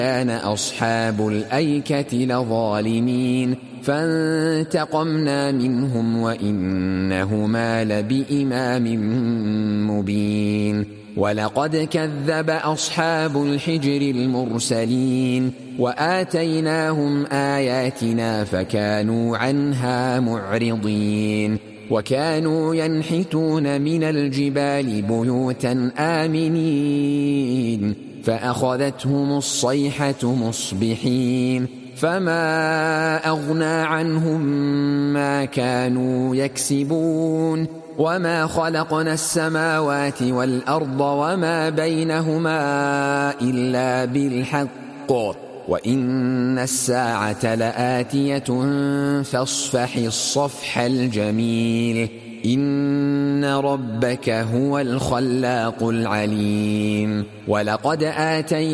كان أصحاب الأيكة لظالمين فانتقمنا منهم وإنهما لبإمام مبين ولقد كذب أصحاب الحجر المرسلين وآتيناهم آياتنا فكانوا عنها معرضين وكانوا ينحتون من الجبال بيوتا آمنين فأخذتهم الصيحة مصبحين فما أغنى عنهم ما كانوا يكسبون وما خلقنا السماوات والأرض وما بينهما إلا بالحق وإن الساعة لآتية فاصفح الصفح الجميل إن ربك هو الخلاق العليم ولقد آتينا